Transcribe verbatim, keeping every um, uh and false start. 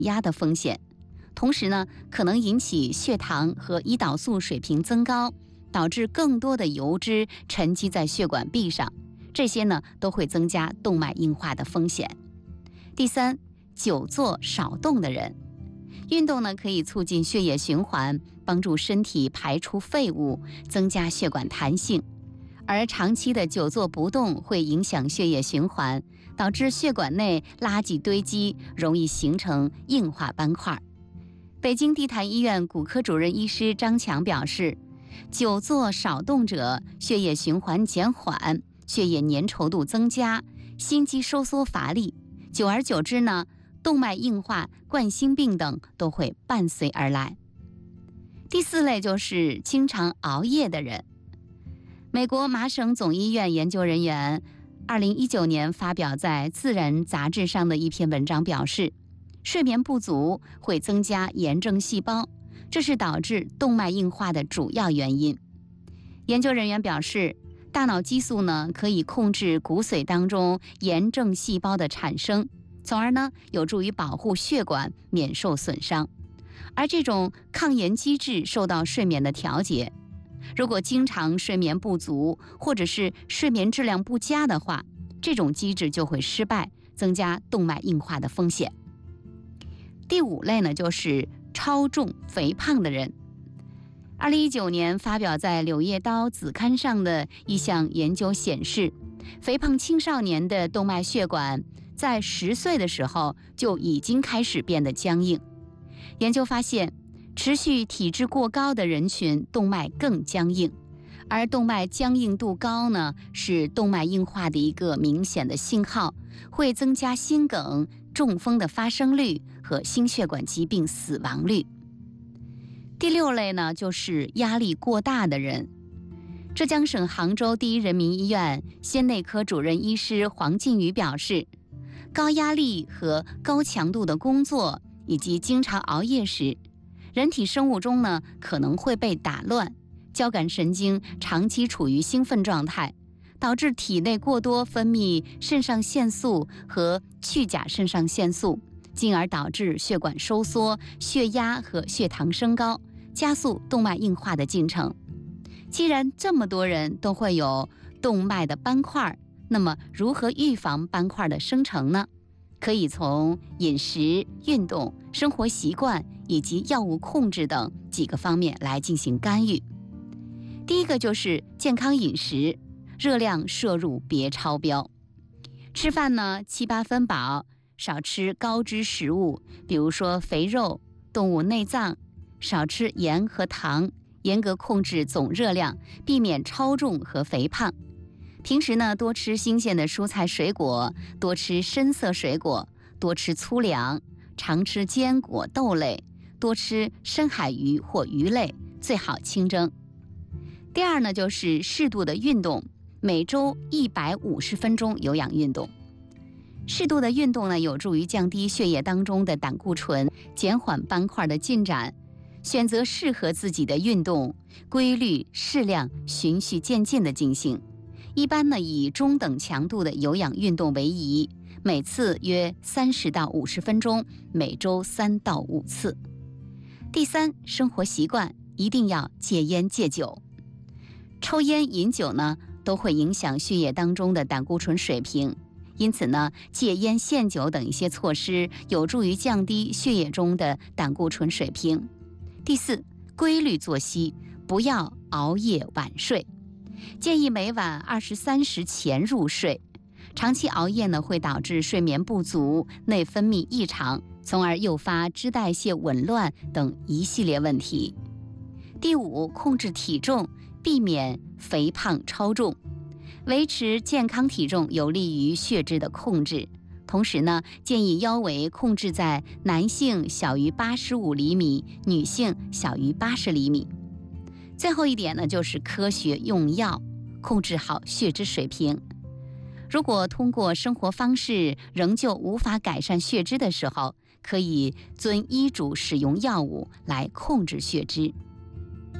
压的风险。同时呢，可能引起血糖和胰岛素水平增高，导致更多的油脂沉积在血管壁上，这些呢都会增加动脉硬化的风险。第三，久坐少动的人，运动呢可以促进血液循环，帮助身体排出废物，增加血管弹性。而长期的久坐不动会影响血液循环，导致血管内垃圾堆积，容易形成硬化斑块。北京地坛医院骨科主任医师张强表示，久坐少动者血液循环减缓，血液粘稠度增加，心肌收缩乏力，久而久之呢，动脉硬化、冠心病等都会伴随而来。第四类就是经常熬夜的人。美国麻省总医院研究人员二零一九年发表在《自然》杂志上的一篇文章表示，睡眠不足会增加炎症细胞，这是导致动脉硬化的主要原因。研究人员表示，大脑激素呢可以控制骨髓当中炎症细胞的产生，从而呢有助于保护血管免受损伤。而这种抗炎机制受到睡眠的调节，如果经常睡眠不足或者是睡眠质量不佳的话，这种机制就会失败，增加动脉硬化的风险。第五类呢，就是超重肥胖的人。二零一九年发表在《柳叶刀》子刊上的一项研究显示，肥胖青少年的动脉血管在十岁的时候就已经开始变得僵硬。研究发现，持续体质过高的人群动脉更僵硬，而动脉僵硬度高呢，是动脉硬化的一个明显的信号，会增加心梗、中风的发生率和心血管疾病死亡率。第六类呢，就是压力过大的人。浙江省杭州第一人民医院心内科主任医师黄靖宇表示，高压力和高强度的工作以及经常熬夜时，人体生物钟呢可能会被打乱，交感神经长期处于兴奋状态，导致体内过多分泌肾上腺素和去甲肾上腺素，进而导致血管收缩、血压和血糖升高，加速动脉硬化的进程。既然这么多人都会有动脉的斑块，那么如何预防斑块的生成呢？可以从饮食、运动、生活习惯以及药物控制等几个方面来进行干预。第一个就是健康饮食，热量摄入别超标。吃饭呢七八分饱，少吃高脂食物，比如说肥肉、动物内脏，少吃盐和糖，严格控制总热量，避免超重和肥胖。平时呢，多吃新鲜的蔬菜水果，多吃深色水果，多吃粗粮，常吃坚果豆类，多吃深海鱼或鱼类，最好清蒸。第二呢，就是适度的运动，每周一百五十分钟有氧运动。适度的运动呢，有助于降低血液当中的胆固醇，减缓斑块的进展。选择适合自己的运动，规律、适量、循序渐进的进行。一般呢，以中等强度的有氧运动为宜，每次约三十到五十分钟，每周三到五次。第三，生活习惯一定要戒烟戒酒。抽烟、饮酒呢，都会影响血液当中的胆固醇水平，因此呢，戒烟限酒等一些措施有助于降低血液中的胆固醇水平。第四，规律作息，不要熬夜晚睡。建议每晚二十三时前入睡。长期熬夜呢，会导致睡眠不足、内分泌异常，从而诱发脂代谢紊乱等一系列问题。第五，控制体重，避免肥胖超重。维持健康体重有利于血脂的控制。同时呢，建议腰围控制在男性小于八十五厘米，女性小于八十厘米。最后一点呢，就是科学用药，控制好血脂水平。如果通过生活方式仍旧无法改善血脂的时候，可以遵医嘱使用药物来控制血脂。